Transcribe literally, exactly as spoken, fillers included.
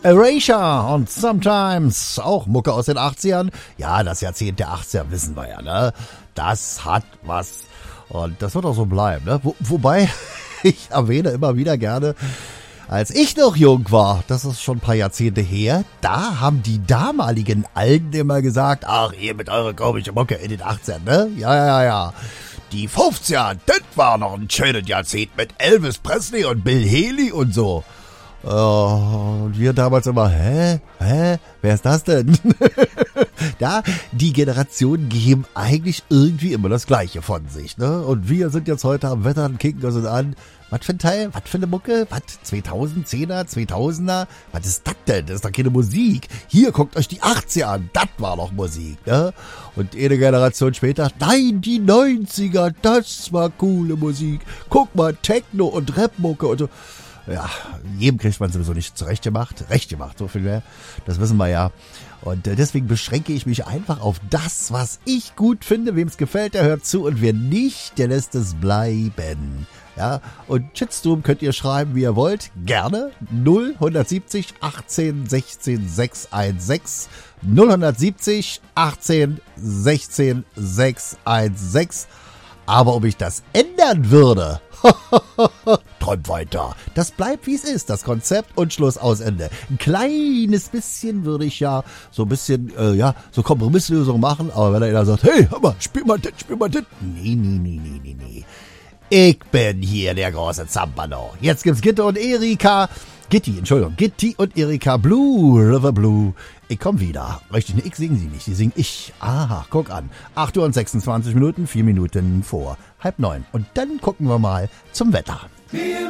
Erasure und Sometimes, auch Mucke aus den achtzigern. Ja, das Jahrzehnt der achtziger wissen wir ja, ne? Das hat was. Und das wird auch so bleiben, ne? Wo, wobei, ich erwähne immer wieder gerne, als ich noch jung war, das ist schon ein paar Jahrzehnte her, da haben die damaligen Alten immer gesagt, ach, ihr mit eurer komischen Mucke in den achtzigern, ne? Ja, ja, ja. Die fünfziger, das war noch ein schönes Jahrzehnt mit Elvis Presley und Bill Haley und so. Uh, und wir damals immer, hä? Hä? Wer ist das denn? Ja, die Generationen geben eigentlich irgendwie immer das Gleiche von sich, ne? Und wir sind jetzt heute am Wettern, kicken uns an. Was für ein Teil? Was für eine Mucke? Was? zweitausendzehner, zweitausender? Was ist das denn? Das ist doch keine Musik. Hier, guckt euch die achtziger an. Das war doch Musik, ne? Und eine Generation später, nein, die neunziger, das war coole Musik. Guck mal, Techno und Rapmucke und so. Ja, jedem kriegt man sowieso nicht zurecht gemacht. Recht gemacht, so viel mehr. Das wissen wir ja. Und deswegen beschränke ich mich einfach auf das, was ich gut finde. Wem es gefällt, der hört zu. Und wer nicht, der lässt es bleiben. Ja, und Shitstorm könnt ihr schreiben, wie ihr wollt. Gerne. null siebzig achtzehn sechzehn sechshundertsechzehn. null siebzig achtzehn sechzehn sechshundertsechzehn. Aber ob ich das ändern würde, träumt weiter. Das bleibt, wie es ist, das Konzept und Schluss, aus, Ende. Ein kleines bisschen würde ich ja so ein bisschen, äh, ja, so Kompromisslösungen machen, aber wenn er sagt, hey, hör mal, spiel mal das, spiel mal das. Nee, nee, nee, nee, nee, nee. Ich bin hier der große Zampano. Jetzt gibt's Gitte und Erika. Gitti, Entschuldigung, Gitti und Erika Blue, River Blue. Ich komm wieder. Richtig, ich singen sie nicht, die singen ich. Aha, guck an. acht Uhr und sechsundzwanzig Minuten, vier Minuten vor halb neun. Und dann gucken wir mal zum Wetter.